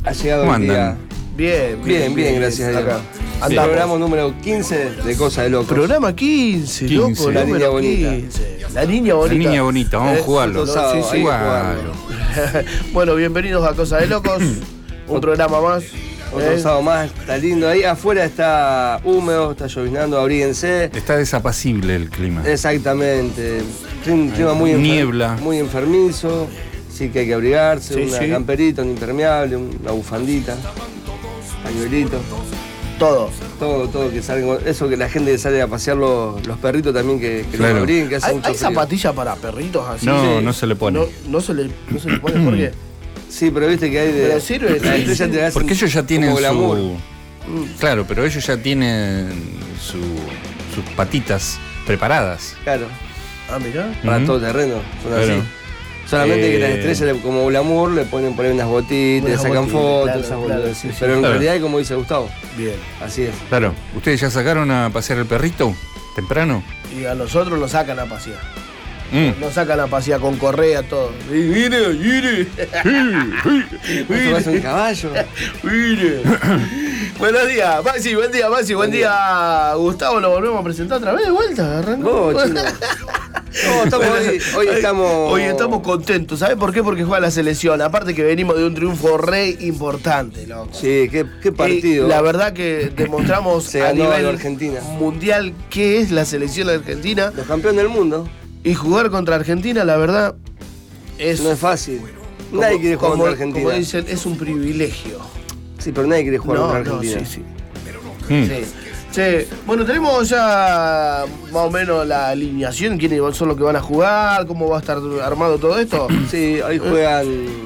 Ha llegado ¿Cómo el día. andan? Bien, gracias a Dios. Andamos. Programa número 15 de Cosa de Locos. Programa 15, 15. loco, La niña número bonita. 15. La niña bonita. La niña bonita, vamos a jugarlo. Justo sábado, Sí, sí. hay que Jugarlo. jugarlo. Bueno, bienvenidos a Cosa de Locos. Un programa más. Otro sábado más, está lindo. Ahí afuera está húmedo, está lloviznando, abríguense. Está desapacible el clima. Exactamente. Un clima muy Niebla. muy enfermizo. Sí que hay que abrigarse, Sí, una sí. camperita, un impermeable, una bufandita, pañuelito. Todo que salga. Eso que la gente que sale a pasear los perritos también que Claro. los abriguen, que hace mucho ¿Hay frío. zapatillas para perritos así? No, Sí. no se le pone. No se le pone, ¿por qué? Sí, pero viste que hay de. Pero sirve, la sí, estrella sí. te la hacen Porque ellos ya tienen como glamour. Claro, pero ellos ya tienen sus patitas preparadas. Claro, Ah, mirá. para Ujú. todo terreno, son Claro. así. Solamente que las estrellas como glamour le ponen por ahí unas botitas, Unas le sacan botitas, fotos, claro, esas claro, boludeces. sí, sí. Pero en Claro. realidad, como dice Gustavo, Bien. así es. Claro. ¿Ustedes ya sacaron a pasear el perrito temprano? Y a nosotros nos sacan a pasear. Mm. Nos sacan a pasear con correa, todo. Mire. ¿Esto va a ser un caballo? Mire. Buenos días, Maxi, buen día, Maxi, buen día. Gustavo, lo volvemos a presentar otra vez de vuelta. Arrancó. Vos, chino. No, estamos hoy estamos. Hoy estamos contentos, ¿sabes por qué? Porque juega la selección. Aparte que venimos de un triunfo re importante, loco. Sí, qué partido. Y la verdad que demostramos Se a ganó a nivel la Argentina. mundial qué es la selección argentina. Los campeones del mundo. Y jugar contra Argentina, la verdad, es. No es fácil. Nadie quiere jugar contra Argentina. Como dicen, es un privilegio. Sí, pero nadie quiere jugar contra No, Argentina. sí. Mm. Sí. Sí. Bueno, tenemos ya más o menos la alineación, quiénes son los que van a jugar, cómo va a estar armado todo esto. Sí, hoy juegan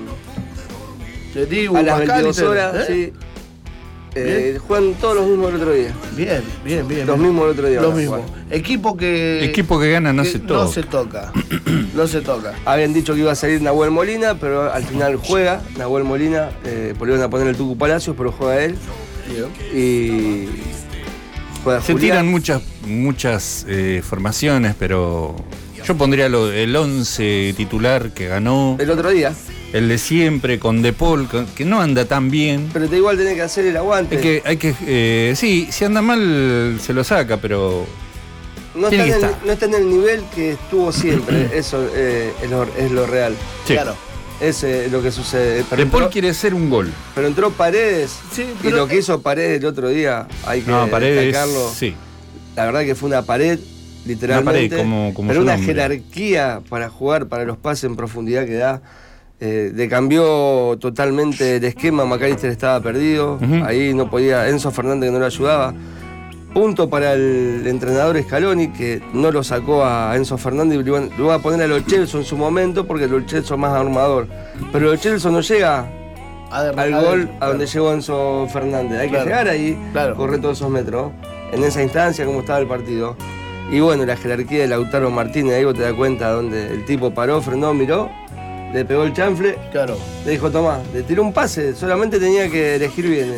Te digo, a las Pascal, 22 horas. ¿eh? Sí. Juegan todos los mismos el otro día. Bien. Los mismos el otro día. Los van a mismos. jugar. Equipo que gana no que se toca. No se toca. Habían dicho que iba a salir Nahuel Molina, pero al final juega Nahuel Molina. Pues le iban a poner el Tucu Palacios, pero juega él. Y juega Se Julián. tiran muchas formaciones, pero yo pondría el 11 titular que ganó, El otro día. el de siempre con De Paul, que no anda tan bien. Pero te igual tenés que hacer el aguante. Sí, si anda mal se lo saca, pero No tiene que está, estar. no está en el nivel que estuvo siempre. Eso es lo real. Sí. Claro. Es lo que sucede. De Paul quiere hacer un gol. Pero entró Paredes. Sí, Y pero- lo que hizo Paredes el otro día, hay que No, Paredes, destacarlo. sí. La verdad que fue una pared, literalmente. Una pared, como pero su una nombre. jerarquía para jugar, para los pases en profundidad que da. Le cambió totalmente el esquema. McAllister estaba perdido. Ujú. Ahí no podía. Enzo Fernández que no lo ayudaba. Punto para el entrenador Scaloni, que no lo sacó a Enzo Fernández y lo iba a poner a Lo Celso en su momento, porque Lo Celso es más armador. Pero Lo Celso no llega al gol a donde llegó Enzo Fernández. Hay que Claro. llegar ahí, Claro. correr todos esos metros. En esa instancia, como estaba el partido. Y bueno, la jerarquía de Lautaro Martínez, ahí vos te das cuenta donde el tipo paró, frenó, miró, le pegó el chanfle, Claro. le dijo, tomá, le tiró un pase, solamente tenía que elegir bien.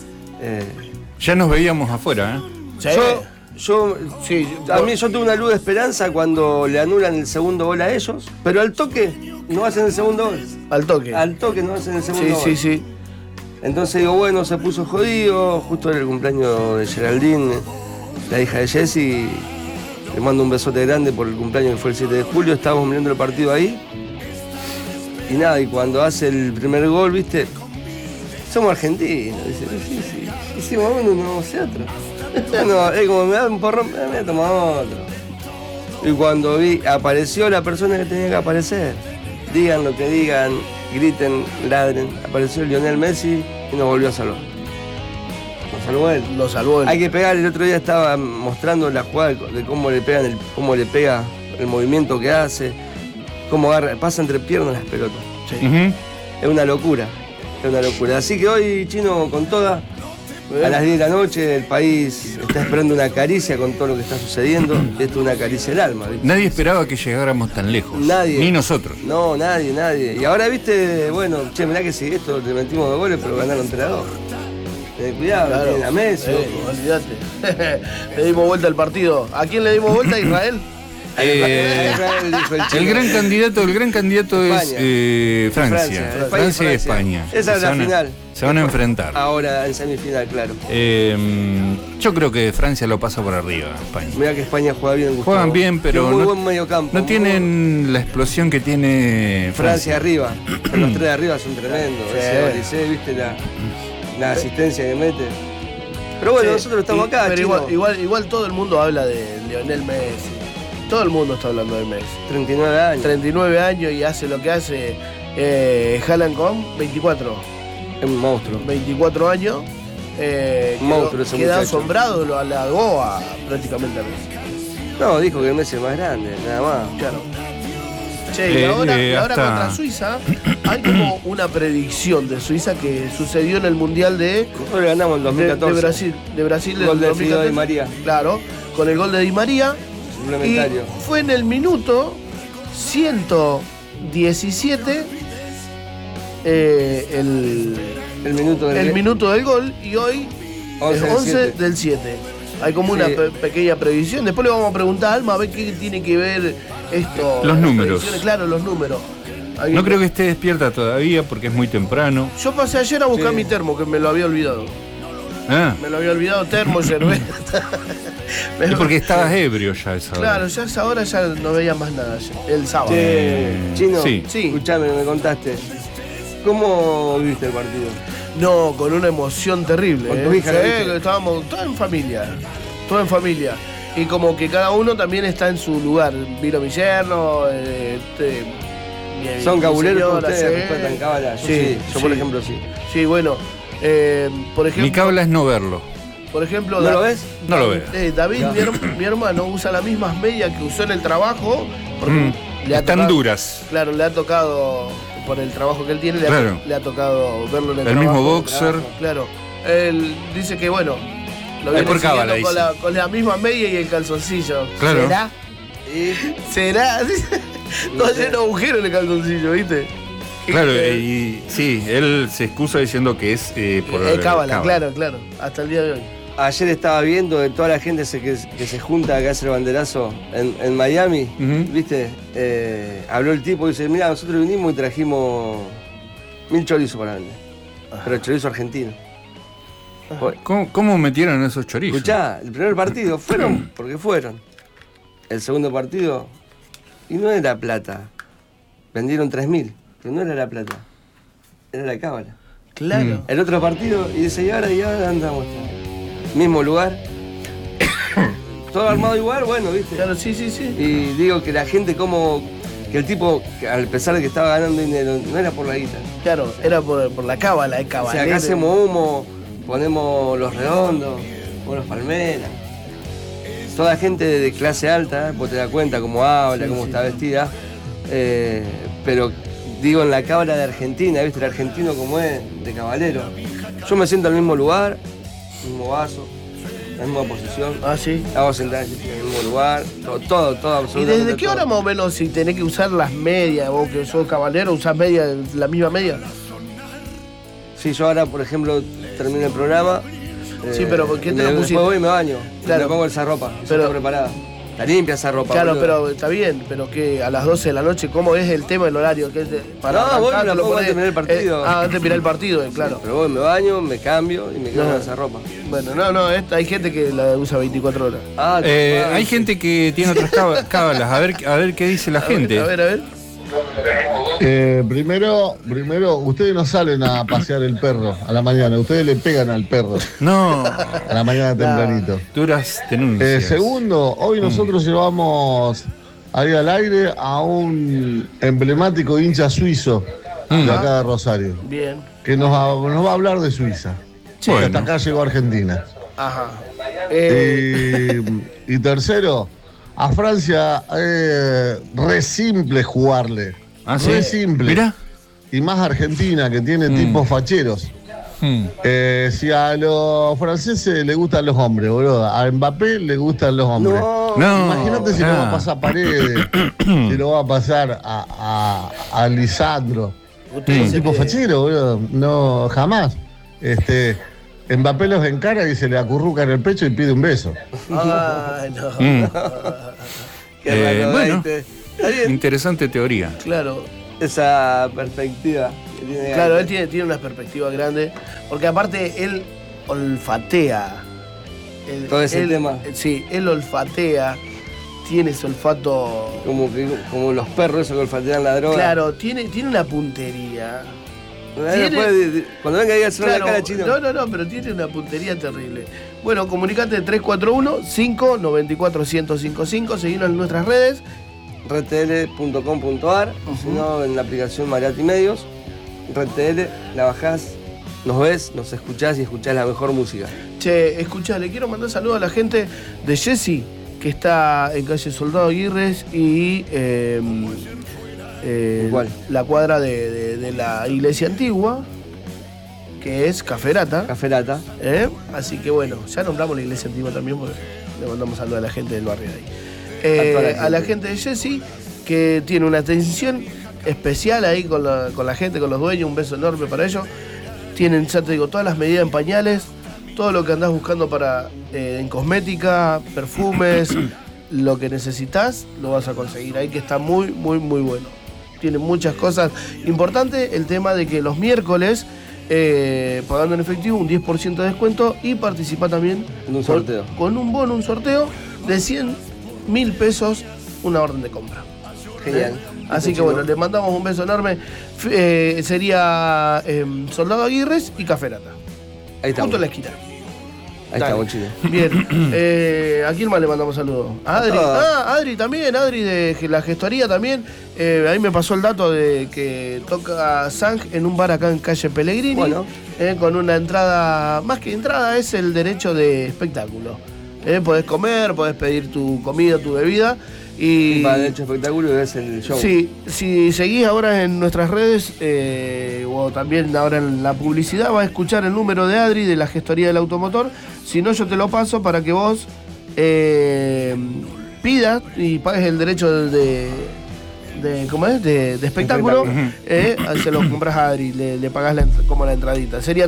Ya nos veíamos afuera, ¿eh? Sí. Yo yo tuve una luz de esperanza cuando le anulan el segundo gol a ellos, pero al toque no hacen el segundo gol. Al toque. Al toque no hacen el segundo gol. Sí. Entonces digo, bueno, se puso jodido, justo era el cumpleaños de Geraldine, la hija de Jessy. Le mando un besote grande por el cumpleaños que fue el 7 de julio, estábamos mirando el partido ahí. Y nada, y cuando hace el primer gol, viste, somos argentinos, dice, sí, hicimos uno, no sé otro. Bueno, es como me da un porrón, me voy a tomar otro. Y cuando apareció la persona que tenía que aparecer, digan lo que digan, griten, ladren, apareció Lionel Messi y nos volvió a salvar. Nos salvó él. Lo salvó él. Hay que pegar, el otro día estaba mostrando la jugada de cómo le pegan cómo le pega el movimiento que hace, cómo pasa entre piernas las pelotas. Sí. Ujú. Es una locura. Así que hoy, Chino, con toda, a las 10 de la noche, el país está esperando una caricia con todo lo que está sucediendo. Esto es una caricia del alma, ¿viste? Nadie esperaba que llegáramos tan lejos. Nadie. Ni nosotros. No, nadie. Y ahora, viste, bueno, mirá que sí, esto le metimos 2 goles, pero ganaron 3-2. Cuidado, Claro. tienen a Messi. Olvídate. Le dimos vuelta al partido. ¿A quién le dimos vuelta? ¿A Israel? Israel, dijo el chino. El gran candidato España. es Francia. Francia y España. Esa es la final. Se van a enfrentar. Ahora en semifinal, claro. Yo creo que Francia lo pasa por arriba a España. Mira que España juega bien, Gustavo. Juegan bien, pero muy buen mediocampo. no tienen la explosión que tiene Francia arriba. Pero los tres de arriba son tremendos. Sí. Ese Olise, viste la asistencia que mete. Pero bueno, nosotros estamos acá, pero chino. igual todo el mundo habla de Lionel Messi. Todo el mundo está hablando de Messi. 39 años. 39 años y hace lo que hace Haaland con 24. Es un monstruo. 24 años. Monstruo ese queda muchacho. asombrado, lo halagó prácticamente a Messi. No, dijo que Messi es más grande, nada más. Claro. Che, y ahora hasta- contra Suiza hay como una predicción de Suiza que sucedió en el Mundial de Nosotros le ganamos en 2014. de Brasil del Gol de 2014. Di María. Claro, con el gol de Di María. Suplementario. Y fue en el minuto 117 el minuto del gol y hoy 11 es 11 del 7. Hay como una Sí. pequeña previsión. Después le vamos a preguntar a Alma a ver qué tiene que ver esto. Los las números. predicciones. Claro, los números. No creo que esté despierta todavía porque es muy temprano. Yo pasé ayer a buscar Sí. mi termo, que me lo había olvidado. Me lo había olvidado, termo, cerveza. Es porque estabas ebrio ya a esa hora. Claro, ya a esa hora ya no veía más nada. El sábado. Chino, Sí. Sí. me contaste. ¿Cómo viste el partido? No, con una emoción terrible. Con tu hija, Sí, ¿la viste? que estábamos todos en familia. Todo en familia. Y como que cada uno también está en su lugar. Vino mi yerno, ¿Son mi cabuleros señora, ustedes? sí. ¿Respetan cábala? Yo Sí, Yo, por sí. ejemplo, sí. Sí, bueno. Por Mi ejemplo, cabla es no verlo. ¿No lo ves? No lo veo. David, No. mi hermano, usa las mismas medias que usó en el trabajo. Porque le ha Están tocado- duras. Claro, le ha tocado, por el trabajo que él tiene, Claro. le ha tocado verlo en el El trabajo. mismo boxer. Claro. Él dice que, bueno, lo Ahí viene por cábala, siguiendo dice. con la misma media y el calzoncillo. Claro. ¿Será? Y ¿Será? Todo lleno de agujeros en el calzoncillo, ¿viste? Claro, y sí, él se excusa diciendo que es por cábala, claro, hasta el día de hoy. ayer estaba viendo de toda la gente que se junta que hace el banderazo en Miami, Ujú. ¿viste? Habló el tipo y dice, mira, nosotros vinimos y trajimos 1000 chorizos para vender. Pero chorizo argentino. ¿Cómo metieron esos chorizos? Escuchá, el primer partido fueron porque fueron. El segundo partido, y no era plata. Vendieron 3000, pero no era la plata. Era la cábala. Claro. El otro partido, y dice, y ahora andamos. Mismo lugar. Todo armado igual, bueno, ¿viste? Claro, sí. Y digo que la gente como... Que el tipo, que al pesar de que estaba ganando dinero, no era por la guita. Claro, era por la cábala, el O sea, cabalero. acá hacemos humo, ponemos los redondos, ponemos palmeras. Toda gente de clase alta, vos te das cuenta cómo habla, cómo está vestida. Pero digo, en la cábala de Argentina, ¿viste? El argentino como es, de caballero. Yo me siento al mismo lugar, mismo vaso, la misma posición. Ah, sí. Estamos sentados en el mismo lugar, todo, ¿Y absolutamente desde qué todo. hora más o menos si tenés que usar las medias, vos que sos caballero, usás medias, la misma media? Sí, yo ahora, por ejemplo, termino el programa. Sí, pero ¿por qué te lo después pusiste? voy y me baño. Claro. Me pongo esa ropa, Pero- está preparada. Está limpia esa ropa. Claro, boludo. pero está bien, pero que a las 12 de la noche, ¿cómo es el tema del horario? ¿Qué es para No, voy y me arrancar, la te lo pongo ponés? antes de mirar el partido. Antes de mirar el partido, claro. Pero voy, me baño, me cambio y me quedo No. con esa ropa. Bueno, hay gente que la usa 24 horas. Ah, Hay gente que tiene otras cábalas. A ver qué dice la gente. A ver. Primero, ustedes no salen a pasear el perro a la mañana, ustedes le pegan al perro No, a la mañana tempranito. duras denuncias. Segundo, hoy nosotros llevamos ahí al aire a un emblemático hincha suizo de acá de Rosario, Bien. que nos va a hablar de Suiza. Sí. Porque Bueno. hasta acá llegó Argentina. Ajá. Y tercero, a Francia re simple jugarle. ¿Ah, sí? Re simple. Mira. Y más Argentina, que tiene tipos facheros. Si a los franceses les gustan los hombres, boludo. A Mbappé le gustan los hombres. No. Imagínate si lo va a pasar a Paredes, si lo va a pasar a Lisandro. Usted Un dice tipo que- fachero, boludo. No, jamás. Mbappé los encara y se le acurruca en el pecho y pide un beso. Ay, no. Bueno, interesante teoría. Claro. Esa perspectiva que tiene. Claro, él tiene una perspectiva grande, porque aparte él olfatea. Todo ese tema. Sí, él olfatea, tiene ese olfato. Como los perros esos que olfatean la droga. Claro, tiene una puntería. Cuando venga ahí a hacer la cara chino. No, pero tiene una puntería terrible. Bueno, comunicate 341-594-1055, seguinos en nuestras redes. redtl.com.ar, o si no, en la aplicación Mariati Medios. RedTL, la bajás, nos ves, nos escuchás y escuchás la mejor música. Che, escuchá, le quiero mandar saludos a la gente de Jessy, que está en calle Soldado Aguirres y la cuadra de la iglesia antigua, que es Caferata. Caferata. Así que bueno, ya nombramos la iglesia antigua también, porque le mandamos saludos a la gente del barrio de ahí. A la gente de Jessy, que tiene una atención especial ahí con la gente, con los dueños, un beso enorme para ellos. Tienen, ya te digo, todas las medidas en pañales, todo lo que andás buscando para en cosmética, perfumes, lo que necesitas, lo vas a conseguir ahí, que está muy, muy, muy bueno. Tiene muchas cosas. Importante el tema de que los miércoles, pagando en efectivo, un 10% de descuento y participa también en un sorteo. Con un bono, un sorteo de 100.000 pesos, una orden de compra. Genial. Así que bueno, le mandamos un beso enorme. Sería Soldado Aguirres y Caferata. Ahí está. Junto a la esquina. Ahí está, chino. Bien. ¿A quién más le mandamos saludos? A Adri. Adri también, Adri de la gestoría también. Ahí me pasó el dato de que toca Sang en un bar acá en calle Pellegrini. Bueno. Con una entrada, más que entrada, es el derecho de espectáculo. Podés comer, podés pedir tu comida, tu bebida. Y para derecho de espectáculo es el show. Sí, si seguís ahora en nuestras redes o también ahora en la publicidad, vas a escuchar el número de Adri de la gestoría del automotor. Si no, yo te lo paso para que vos pidas y pagues el derecho de ¿cómo es? De espectáculo. Se lo compras a Adri, le pagás como la entradita. Sería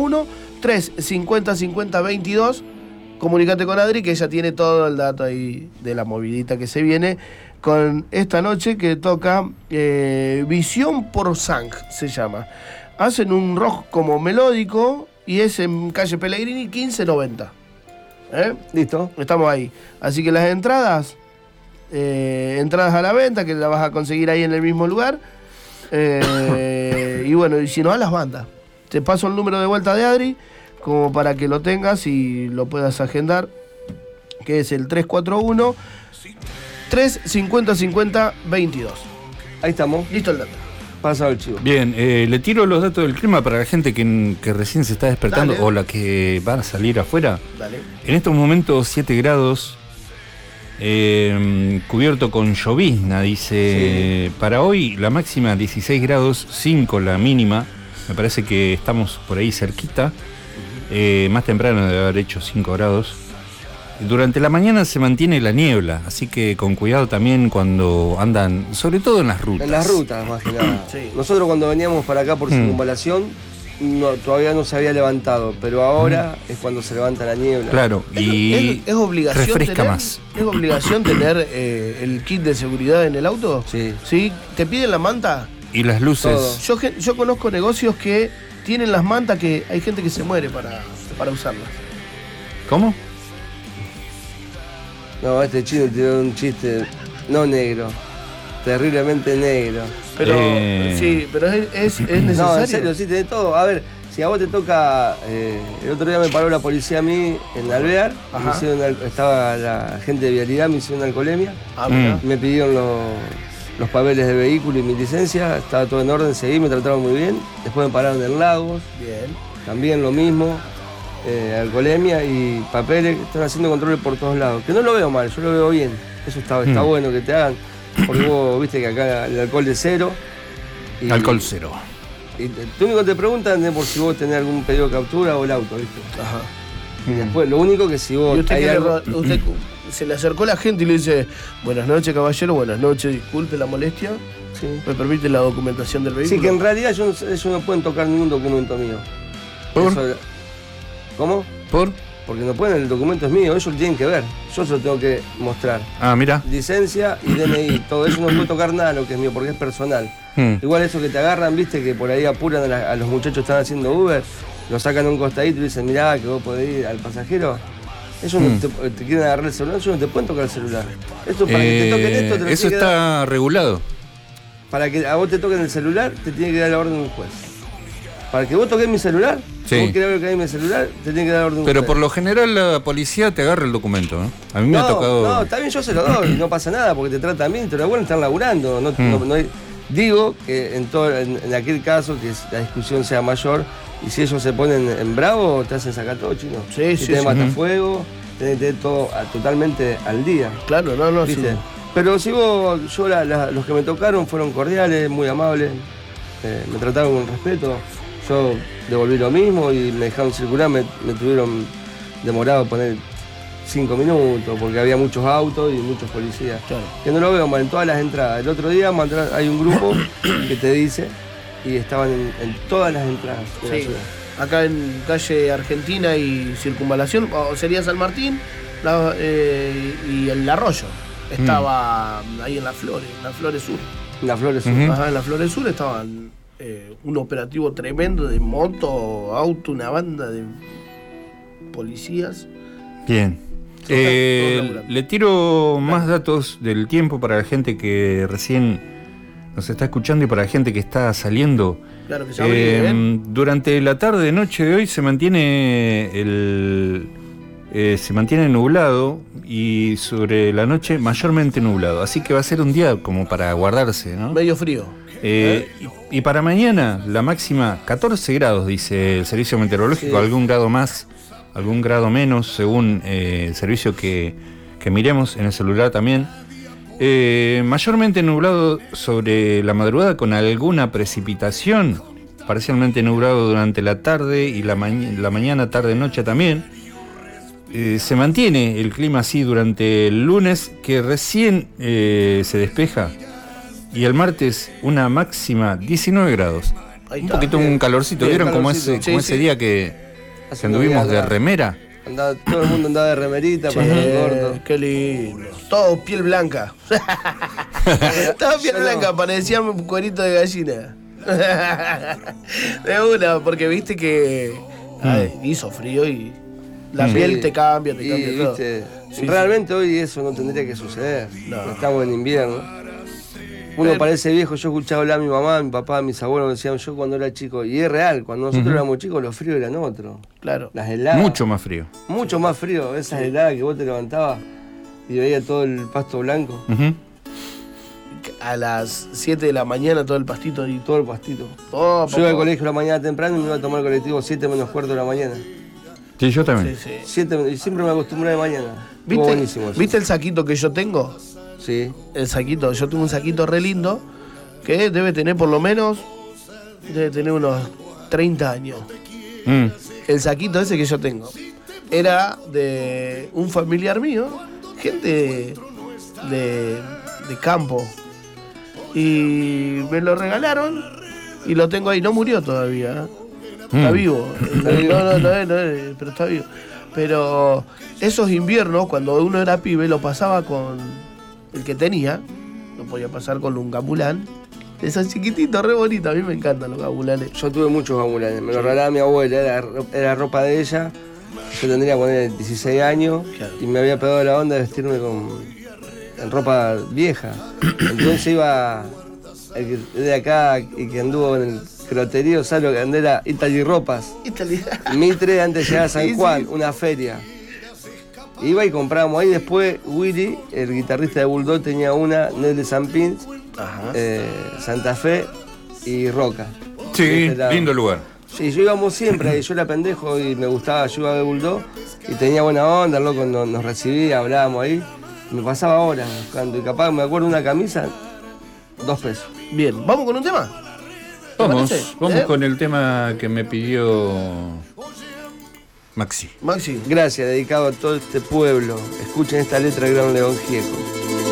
341-350-50-22. Comunicate con Adri, que ella tiene todo el dato ahí de la movidita que se viene con esta noche, que toca Visión por Sang, se llama. Hacen un rock como melódico y es en calle Pellegrini 1590. Listo. Estamos ahí. Así que las entradas a la venta, que las vas a conseguir ahí en el mismo lugar. Y bueno, y si no, a las bandas. Te paso el número de vuelta de Adri, como para que lo tengas y lo puedas agendar, que es el 341-350-50-22. Ahí estamos. Listo el dato. Pasado el chivo. Bien, le tiro los datos del clima para la gente que recién se está despertando. Dale. O la que va a salir afuera. Dale. En estos momentos 7 grados, cubierto con llovizna, dice. Sí. Para hoy la máxima 16 grados, 5 la mínima. Me parece que estamos por ahí cerquita. Más temprano debe haber hecho 5 grados. Durante la mañana se mantiene la niebla, así que con cuidado también cuando andan, sobre todo en las rutas. En las rutas, más que nada. Sí. Nosotros cuando veníamos para acá por circunvalación, todavía no se había levantado, pero ahora es cuando se levanta la niebla. Claro, y es obligación refresca más. ¿Es obligación tener el kit de seguridad en el auto? Sí. ¿Sí? ¿Te piden la manta? Y las luces. Yo conozco negocios que tienen las mantas, que hay gente que se muere para usarlas. ¿Cómo? No, este chino tiene un chiste no negro, terriblemente negro. Pero sí, pero es necesario. No, en serio, sí, tiene todo. A ver, si a vos te toca, el otro día me paró la policía a mí en Alvear, estaba la gente de vialidad, me hicieron alcoholemia, me pidieron los papeles de vehículo y mi licencia, estaba todo en orden, seguí, me trataron muy bien. Después me pararon en Lagos, también lo mismo, alcoholemia y papeles, están haciendo controles por todos lados. Que no lo veo mal, yo lo veo bien, eso está bueno que te hagan, porque vos viste que acá el alcohol es cero. Alcohol cero. Y lo único que te preguntan es por si vos tenés algún pedido de captura o el auto, ¿viste? Ajá. Y después, lo único que si vos... ¿Y usted se le acercó la gente y le dice: buenas noches, caballero, buenas noches, disculpe la molestia, sí, me permite la documentación del vehículo? Sí, que en realidad ellos no pueden tocar ningún documento mío. ¿Por? ¿Cómo? ¿Por? Porque no pueden, el documento es mío, ellos lo tienen que ver. Yo se lo tengo que mostrar. Ah, mira. Licencia y DNI, todo eso no puede tocar nada lo que es mío, porque es personal. Igual eso que te agarran, viste, que por ahí apuran a los muchachos que están haciendo Uber, lo sacan a un costadito y dicen, mirá, que vos podés ir al pasajero. Ellos no te quieren agarrar el celular, ellos no te pueden tocar el celular. Esto para que te toquen esto, te lo eso está dar. regulado. Para que a vos te toquen el celular, te tiene que dar la orden de un juez. Para que vos toques mi celular, sí. vos querés ver que hay mi celular, te tiene que dar la orden de un juez. Pero por lo general la policía te agarra el documento, ¿no? A mí me ha tocado... No, está bien, yo se lo doy, no pasa nada, porque te tratan bien, pero bueno, están laburando. Digo que en aquel caso que la discusión sea mayor, y si ellos se ponen en bravo, te hacen sacar todo, chino. Sí, te matafuego, tenés que tener todo totalmente al día. Claro, no, ¿viste? sí. Pero si vos, los que me tocaron fueron cordiales, muy amables, me trataron con respeto. Yo devolví lo mismo y me dejaron circular, me tuvieron demorado poner 5 minutos porque había muchos autos y muchos policías. Claro. Que no lo veo mal en todas las entradas. El otro día hay un grupo que te dice y estaban en todas las entradas de la ciudad. Acá en calle Argentina y Circunvalación, o sería San Martín y el Arroyo. Estaba ahí en Las Flores Sur. En Las Flores Sur. Ajá, en Las Flores Sur estaban un operativo tremendo de moto, auto, una banda de policías. Bien. Le tiro más datos del tiempo para la gente que recién nos está escuchando y para la gente que está saliendo. Claro que se durante la tarde, noche de hoy se mantiene nublado y sobre la noche mayormente nublado. Así que va a ser un día como para guardarse, ¿no? Medio frío. Y para mañana la máxima 14 grados, dice el servicio meteorológico, sí. Algún grado más, algún grado menos, según el servicio que miremos en el celular también. Mayormente nublado sobre la madrugada con alguna precipitación, parcialmente nublado durante la tarde y la mañana, tarde, noche también. Se mantiene el clima así durante el lunes, que recién se despeja, y el martes una máxima 19 grados. Un poquito un calorcito. ¿Vieron cómo ese día que anduvimos de remera? Todo el mundo andaba de remerita, pantalón corto. Qué lindo. Todo piel blanca. Todo piel blanca, parecía un cuerito de gallina. De una, porque viste que hizo frío y la piel te cambia todo. Realmente hoy eso no tendría que suceder. No estamos en invierno. Uno parece viejo. Yo escuchaba hablar a mi mamá, a mi papá, a mis abuelos, me decían yo cuando era chico, y es real, cuando nosotros éramos chicos los fríos eran otros. Claro. Las heladas. Mucho más frío. Mucho más frío, esas heladas que vos te levantabas y veías todo el pasto blanco. A las 7 de la mañana todo el pastito y todo el pastito. Yo iba al colegio la mañana temprano y me iba a tomar el colectivo 7 menos cuarto de la mañana. Sí, yo también. 7, y siempre me acostumbré de mañana. ¿Viste el saquito que yo tengo? Sí. El saquito, yo tengo un saquito re lindo que debe tener por lo menos, unos 30 años. El saquito ese que yo tengo era de un familiar mío, gente de campo, y me lo regalaron y lo tengo ahí. No murió todavía, está vivo. No, pero está vivo. Pero esos inviernos, cuando uno era pibe, lo pasaba con el que tenía, lo podía pasar con un gambulán. Esos chiquititos, re bonitos, a mí me encantan los gambulanes. Yo tuve muchos gambulanes, me lo regalaba mi abuela, era ropa de ella. Yo tendría que poner 16 años, claro. Y me había pegado la onda de vestirme en ropa vieja. Entonces iba el que de acá y que anduvo en el croterío, ¿sabes lo que andé? Era Italy Ropas. Mitre, antes de llegar a San Juan, una feria. Iba y comprábamos ahí. Después Willy, el guitarrista de Bulldog, tenía una, Nel de San Pins, Santa Fe y Roca. Sí, lindo lugar. Sí, yo íbamos siempre ahí. Yo era pendejo y me gustaba, yo iba de Bulldog y tenía buena onda, el loco nos recibía, hablábamos ahí. Me pasaba horas buscando y capaz me acuerdo una camisa, 2 pesos. Bien, ¿vamos con un tema? Vamos con el tema que me pidió Maxi. Gracias, dedicado a todo este pueblo. Escuchen esta letra de Gran León Gieco.